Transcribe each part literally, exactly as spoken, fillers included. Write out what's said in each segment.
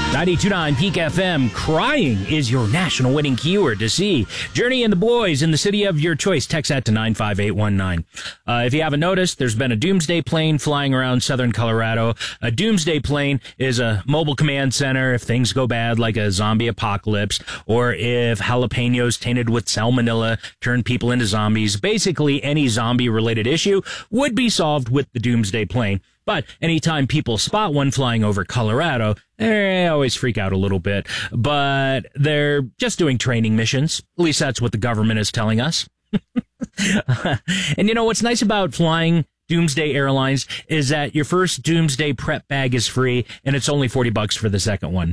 ninety-two point nine Peak F M, crying is your national winning keyword to see. Journey and the boys in the city of your choice. Text that to nine five eight one nine. Uh, if you haven't noticed, there's been a doomsday plane flying around southern Colorado. A doomsday plane is a mobile command center if things go bad, like a zombie apocalypse, or if jalapenos tainted with salmonella turn people into zombies. Basically, any zombie-related issue would be solved with the doomsday plane. But anytime people spot one flying over Colorado, they always freak out a little bit. But they're just doing training missions. At least that's what the government is telling us. And you know what's nice about flying Doomsday Airlines is that your first Doomsday prep bag is free, and it's only forty bucks for the second one.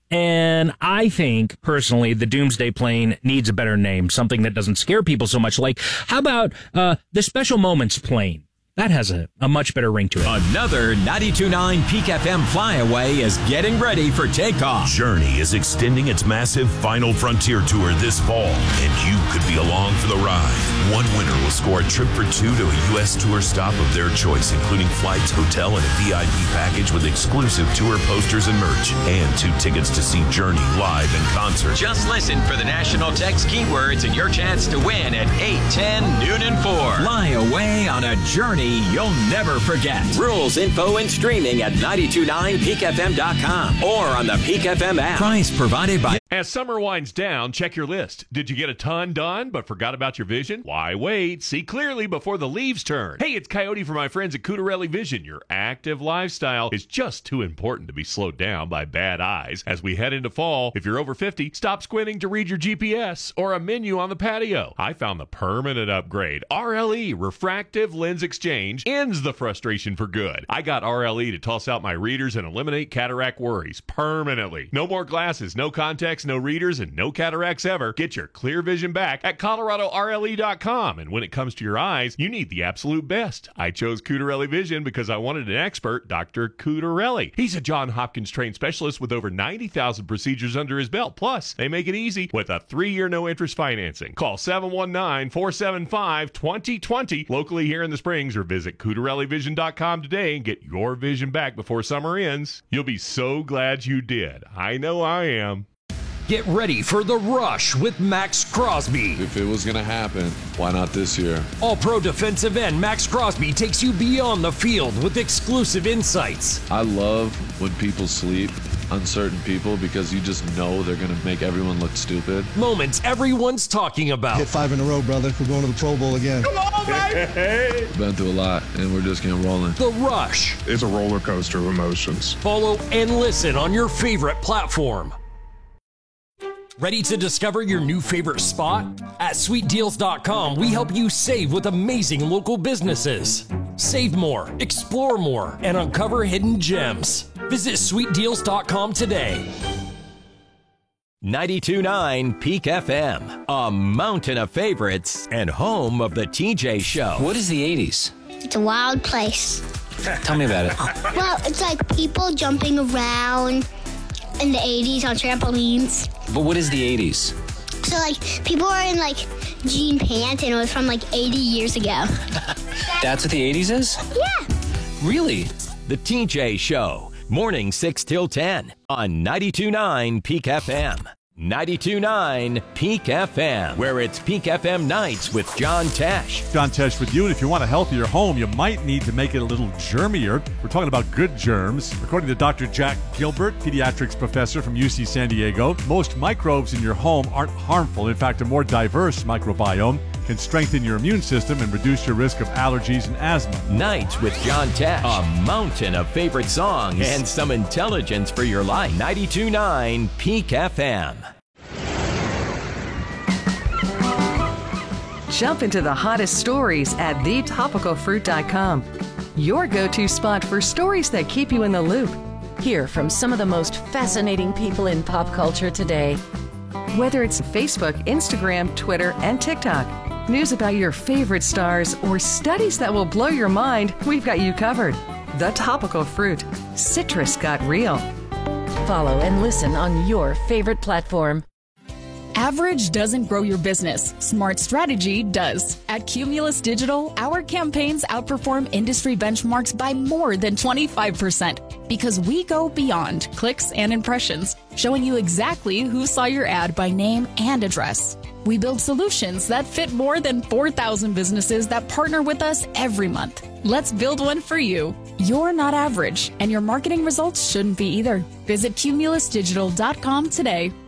And I think, personally, the Doomsday plane needs a better name, something that doesn't scare people so much. Like, how about uh, the Special Moments plane? That has a, a much better ring to it. Another ninety-two point nine Peak F M flyaway is getting ready for takeoff. Journey is extending its massive Final Frontier tour this fall, and you could be along for the ride. One winner will score a trip for two to a U S tour stop of their choice, including flights, hotel, and a V I P package with exclusive tour posters and merch, and two tickets to see Journey live in concert. Just listen for the national text keywords and your chance to win at eight, ten, noon, and four. Fly away on a journey you'll never forget. Rules, info, and streaming at nine two nine peak f m dot com or on the Peak F M app. Price provided by... As summer winds down, check your list. Did you get a ton done but forgot about your vision? Why wait? See clearly before the leaves turn. Hey, it's Coyote from my friends at Cutarelli Vision. Your active lifestyle is just too important to be slowed down by bad eyes. As we head into fall, if you're over fifty, stop squinting to read your G P S or a menu on the patio. I found the permanent upgrade. R L E, Refractive Lens Exchange, ends the frustration for good. I got R L E to toss out my readers and eliminate cataract worries permanently. No more glasses, no contacts, no readers, and no cataracts ever. Get your clear vision back at Colorado R L E dot com. And when it comes to your eyes, you need the absolute best. I chose Cutarelli Vision because I wanted an expert, Doctor Cutarelli. He's a Johns Hopkins trained specialist with over ninety thousand procedures under his belt. Plus, they make it easy with a three-year no-interest financing. Call seven one nine, four seven five, two zero two zero locally here in the Springs, or visit Cutarelli Vision dot com today and get your vision back before summer ends. You'll be so glad you did. I know I am. Get ready for The Rush with Max Crosby. If it was going to happen, why not this year? All-pro defensive end Max Crosby takes you beyond the field with exclusive insights. I love when people sleep, uncertain people, because you just know they're going to make everyone look stupid. Moments everyone's talking about. Hit five in a row, brother. We're going to the Pro Bowl again. Come on, baby! We've been through a lot, and we're just getting rolling. The Rush. It's a roller coaster of emotions. Follow and listen on your favorite platform. Ready to discover your new favorite spot? At sweet deals dot com, we help you save with amazing local businesses. Save more, explore more, and uncover hidden gems. Visit sweet deals dot com today. ninety-two point nine Peak F M, a mountain of favorites and home of the T J Show. What is the eighties? It's a wild place. Tell me about it. Well, it's like people jumping around in the eighties on trampolines. But what is the eighties? So, like, people are in, like, jean pants, and it was from, like, eighty years ago. That's what the eighties is? Yeah. Really? The T J Show, morning six till ten on ninety-two point nine Peak F M. ninety-two point nine Peak F M, where it's Peak F M nights with John Tesh. John Tesh with you, and if you want a healthier home, you might need to make it a little germier. We're talking about good germs. According to Doctor Jack Gilbert, pediatrics professor from U C San Diego, most microbes in your home aren't harmful. In fact, a more diverse microbiome can strengthen your immune system and reduce your risk of allergies and asthma. Nights with John Tesh, a mountain of favorite songs and some intelligence for your life. ninety-two point nine Peak F M. Jump into the hottest stories at the topical fruit dot com. Your go-to spot for stories that keep you in the loop. Hear from some of the most fascinating people in pop culture today. Whether it's Facebook, Instagram, Twitter, and TikTok, news about your favorite stars, or studies that will blow your mind, we've got you covered. The Topical Fruit. Citrus got real. Follow and listen on your favorite platform. Average doesn't grow your business. Smart strategy does. At Cumulus Digital, our campaigns outperform industry benchmarks by more than twenty-five percent. Because we go beyond clicks and impressions, showing you exactly who saw your ad by name and address. We build solutions that fit more than four thousand businesses that partner with us every month. Let's build one for you. You're not average, and your marketing results shouldn't be either. Visit cumulus digital dot com today.